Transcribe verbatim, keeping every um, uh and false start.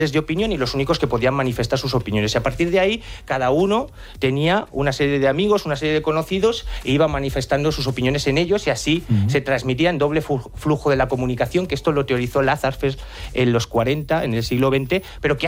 de opinión y los únicos que podían manifestar sus opiniones. Y a partir de ahí, cada uno tenía una serie de amigos, una serie de conocidos e iba manifestando sus opiniones en ellos y así uh-huh. se transmitía en doble flujo de la comunicación, que esto lo teorizó Lazarus en los cuarenta, en el siglo veinte, pero que